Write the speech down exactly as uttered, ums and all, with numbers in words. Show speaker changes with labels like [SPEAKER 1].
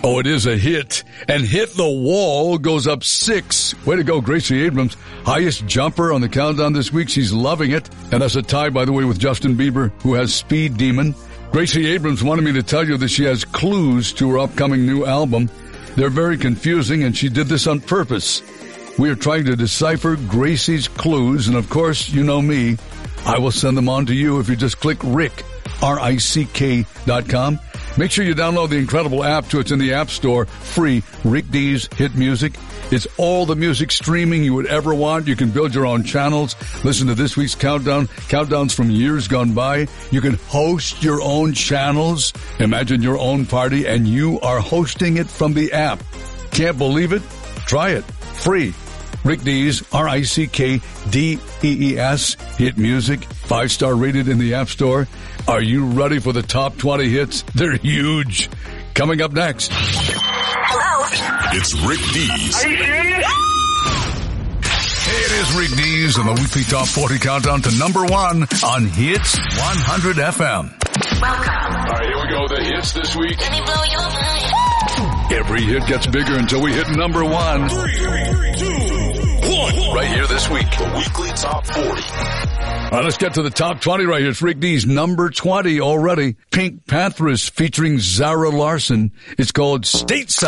[SPEAKER 1] Oh, it is a hit. And Hit the Wall goes up six. Way to go, Gracie Abrams. Highest jumper on the countdown this week. She's loving it. And that's a tie, by the way, with Justin Bieber, who has Speed Demon. Gracie Abrams wanted me to tell you that she has clues to her upcoming new album. They're very confusing, and she did this on purpose. We are trying to decipher Gracie's clues, and of course, you know me. I will send them on to you if you just click Rick, R I C K dot com. Make sure you download the incredible app too. It's in the App Store, free. Rick D's Hit Music. It's all the music streaming you would ever want. You can build your own channels. Listen to this week's countdown, countdowns from years gone by. You can host your own channels. Imagine your own party, and you are hosting it from the app. Can't believe it? Try it. Free. Rick D's, R I C K D E E S, Hit Music, five-star rated in the App Store. Are you ready for the top twenty hits? They're huge. Coming up next.
[SPEAKER 2] Hello?
[SPEAKER 3] It's Rick D's.
[SPEAKER 2] Are you serious?
[SPEAKER 1] Hey, it is Rick D's and the weekly top forty countdown to number one on Hits one hundred F M.
[SPEAKER 2] Welcome.
[SPEAKER 1] All right, here we go. The hits this week.
[SPEAKER 2] Let me blow your mind.
[SPEAKER 1] Every hit gets bigger until we hit number one.
[SPEAKER 3] Three, two, one.
[SPEAKER 1] Right here this week.
[SPEAKER 3] The weekly top forty.
[SPEAKER 1] All right, let's get to the top twenty right here. It's Rick D's number twenty already. Pink Panthers featuring Zara Larsson. It's called Stateside.